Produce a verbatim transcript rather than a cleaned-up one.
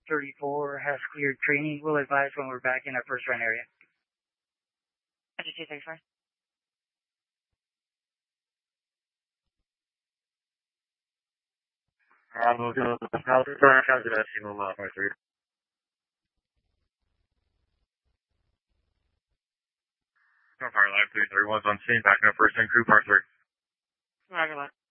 thirty-four has cleared training. We'll advise when we're back in our first run area. Roger, two thirty-four. Uh, we'll go to the house. How's it at Team one three? Fire Line three thirty-one's on scene, backing up first and crew, part three. Roger, one.